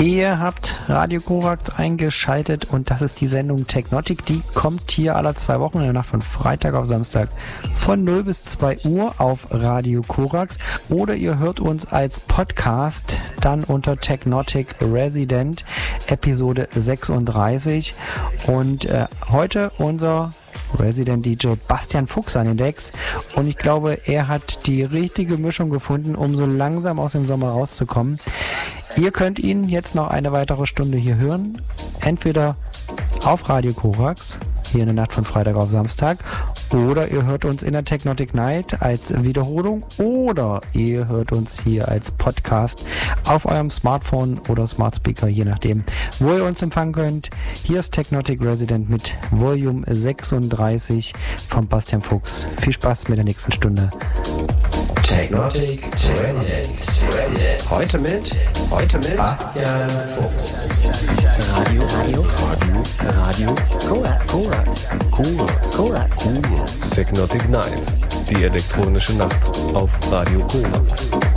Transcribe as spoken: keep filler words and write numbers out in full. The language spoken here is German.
Ihr habt Radio Korax eingeschaltet und das ist die Sendung Technotic. Die kommt hier alle zwei Wochen in der Nacht von Freitag auf Samstag von null bis zwei Uhr auf Radio Korax. Oder ihr hört uns als Podcast dann unter Technotic Resident Episode sechsunddreißig. Und äh, heute unser Resident D J Bastian Fuchs an den Decks und ich glaube, er hat die richtige Mischung gefunden, um so langsam aus dem Sommer rauszukommen. Ihr könnt ihn jetzt noch eine weitere Stunde hier hören, entweder auf Radio Korax, hier in der Nacht von Freitag auf Samstag, oder ihr hört uns in der Technotic Night als Wiederholung oder ihr hört uns hier als Podcast auf eurem Smartphone oder Smart Speaker, je nachdem, wo ihr uns empfangen könnt. Hier ist Technotic Resident mit Volume sechsunddreißig von Bastian Fuchs. Viel Spaß mit der nächsten Stunde. Technotic Resident. Resident. Heute mit, heute mit Bastian Fuchs. Radio, Radio, Radio, Radio, Korax, Korax, Korax, Korax, Technotic Night, die elektronische Nacht auf Radio Korax.